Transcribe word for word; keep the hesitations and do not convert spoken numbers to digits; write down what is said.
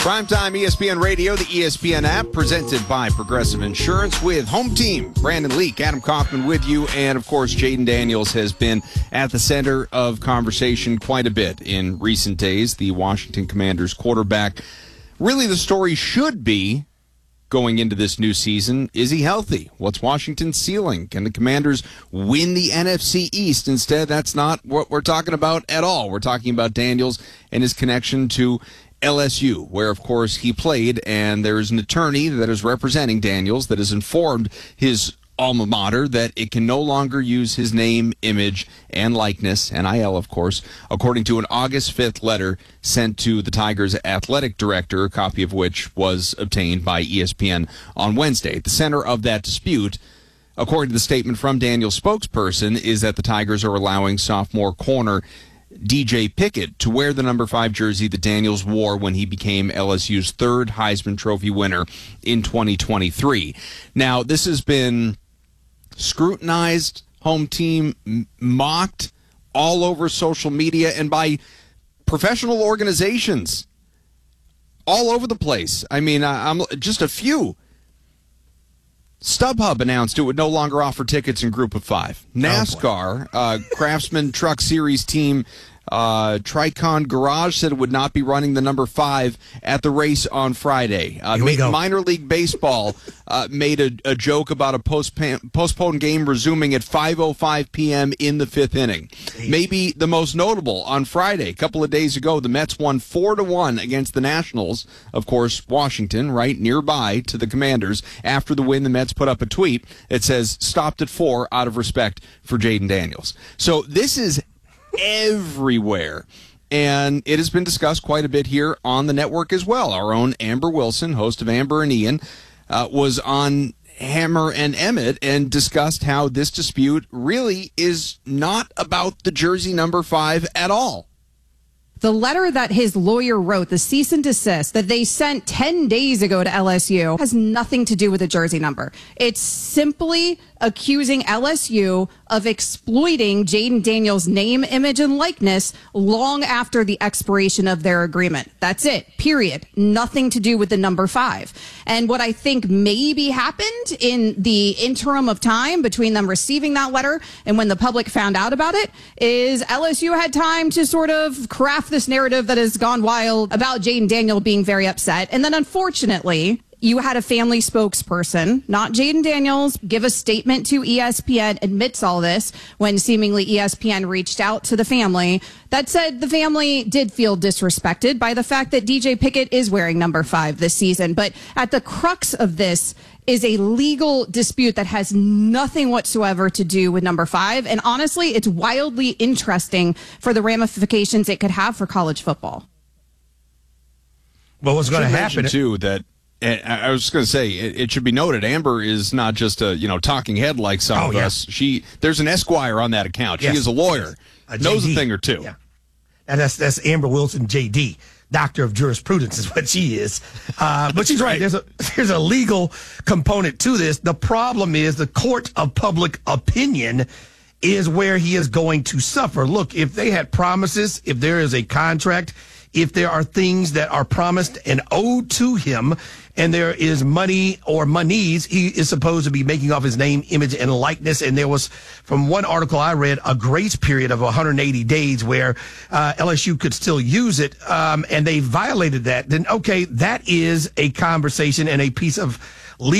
Primetime E S P N Radio, the E S P N app, presented by Progressive Insurance with Home Team. Brandon Leak, Adam Kaufman with you, and of course, Jayden Daniels has been at the center of conversation quite a bit in recent days. The Washington Commanders quarterback. Really, the story should be, going into this new season, is he healthy? What's Washington's ceiling? Can the Commanders win the N F C East? Instead, that's not what we're talking about at all. We're talking about Daniels and his connection to L S U, where, of course, he played, and there is an attorney that is representing Daniels that has informed his alma mater that it can no longer use his name, image, and likeness, N I L, of course, according to an August fifth letter sent to the Tigers athletic director, a copy of which was obtained by E S P N on Wednesday. At the center of that dispute, according to the statement from Daniels' spokesperson, is that the Tigers are allowing sophomore corner D J Pickett to wear the number five jersey that Daniels wore when he became L S U's third Heisman Trophy winner in twenty twenty-three. Now, this has been scrutinized, Home Team mocked all over social media and by professional organizations all over the place. I mean, I'm just a few. StubHub announced it would no longer offer tickets in Group of Five. NASCAR, uh, Craftsman Truck Series team uh, Tricon Garage said it would not be running the number five at the race on Friday. Uh, Here we go. Minor League Baseball uh, made a, a joke about a postp- postponed game resuming at five oh five p.m. in the fifth inning. Maybe the most notable on Friday, a couple of days ago, the Mets won four to one against the Nationals. Of course, Washington, right nearby to the Commanders. After the win, the Mets put up a tweet that says, stopped at four out of respect for Jayden Daniels. So this is everywhere. And it has been discussed quite a bit here on the network as well. Our own Amber Wilson, host of Amber and Ian, uh, was on Hammer and Emmett and discussed how this dispute really is not about the jersey number five at all. The letter that his lawyer wrote, the cease and desist that they sent ten days ago to L S U, has nothing to do with the jersey number. It's simply accusing L S U of exploiting Jayden Daniels' name, image, and likeness long after the expiration of their agreement. That's it, period. Nothing to do with the number five. And what I think maybe happened in the interim of time between them receiving that letter and when the public found out about it is L S U had time to sort of craft this narrative that has gone wild about Jayden Daniel being very upset. And then unfortunately, you had a family spokesperson, not Jayden Daniels, give a statement to E S P N, admits all this when seemingly E S P N reached out to the family that said the family did feel disrespected by the fact that D J Pickett is wearing number five this season. But at the crux of this is a legal dispute that has nothing whatsoever to do with number five. And honestly, it's wildly interesting for the ramifications it could have for college football. Well, what's going to happen too that And I was just going to say, it, it should be noted, Amber is not just a you know talking head like some oh, of yeah. us. She there's an Esquire on that account. Yes. She is a lawyer, a knows a thing or two. Yeah, and that's that's Amber Wilson, J D, Doctor of Jurisprudence, is what she is. Uh, but she's right. There's a there's a legal component to this. The problem is the court of public opinion is where he is going to suffer. Look, if they had promises, if there is a contract, if there are things that are promised and owed to him, and there is money or monies, he is supposed to be making off his name, image, and likeness. And there was, from one article I read, a grace period of one hundred eighty days where uh, L S U could still use it, um, and they violated that. Then, okay, that is a conversation and a piece of